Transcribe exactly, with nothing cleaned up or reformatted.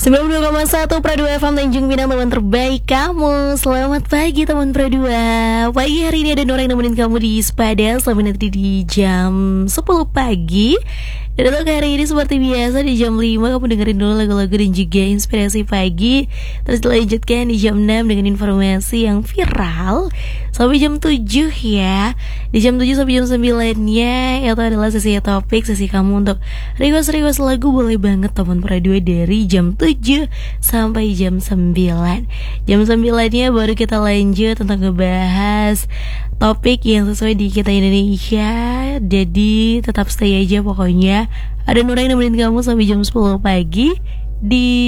sembilan puluh dua koma satu Pradua F M Tanjung Pinang, teman terbaik kamu. Selamat pagi teman Pradua. Pagi hari ini ada Nora yang nemenin kamu di Sepada sampai nanti di jam sepuluh pagi. Dan untuk hari ini seperti biasa di jam lima kamu dengerin dulu lagu-lagu dan juga inspirasi pagi. Terus dilanjutkan di jam enam dengan informasi yang viral sampai jam tujuh ya. Di jam tujuh sampai jam sembilan-nya itu adalah sesi topik, sesi kamu untuk request-request lagu. Boleh banget teman Pradua dari jam tujuh sampai jam sembilan. Jam sembilan-nya baru kita lanjut tentang ngebahas topik yang sesuai di kita Indonesia. Jadi tetap stay aja pokoknya. Ada Nura yang nemenin kamu sampai jam sepuluh pagi di